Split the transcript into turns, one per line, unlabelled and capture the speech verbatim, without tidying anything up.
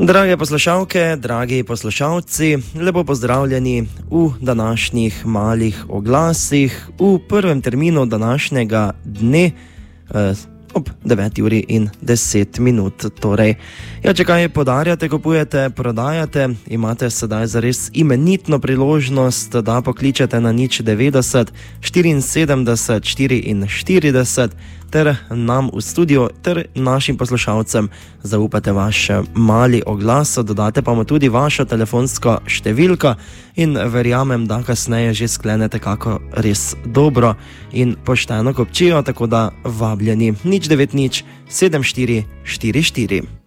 Drage poslušalke, dragi poslušalci, lepo pozdravljeni v današnjih malih oglasih, v prvem terminu današnjega dne eh, ob deveti uri in deset minut. Torej, ja, če kaj podarjate, kupujete, prodajate, imate sedaj zares imenitno priložnost, da pokličete na nič devetdeset štiriinsedemdeset štiriinštirideset ter nam v studio ter našim poslušalcem zaupate vaš mali oglas, dodate pa mu tudi vašo telefonsko številko in verjamem, da kasneje že sklenete kako res dobro in pošteno kupčijo, tako da vabljeni nič devet nič sedem štiri štiri štiri.